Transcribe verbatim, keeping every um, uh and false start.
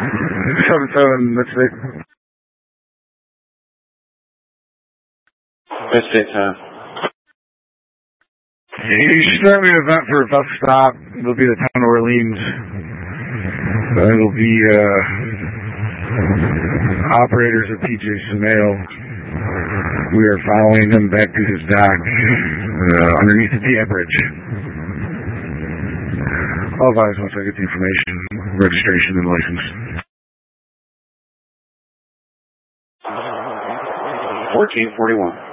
seven seven, Mistake. Mistake time. You should start me an event for a bus stop. It'll be the town of Orleans. It'll be uh, operators of P J Samail. We are following him back to his dock uh, underneath the T I bridge. I'll advise once I get the information, registration, and license. fourteen forty-one.